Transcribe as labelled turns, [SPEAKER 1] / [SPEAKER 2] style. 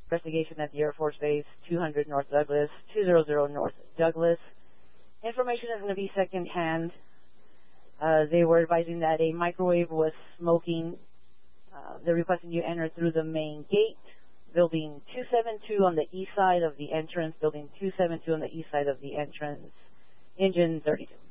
[SPEAKER 1] Investigation at the Air Force Base, 200 North Douglas, 200 North Douglas. Information is going to be secondhand. They were advising that a microwave was smoking. They're requesting you enter through the main gate, building 272 on the east side of the entrance, building 272 on the east side of the entrance, engine 32.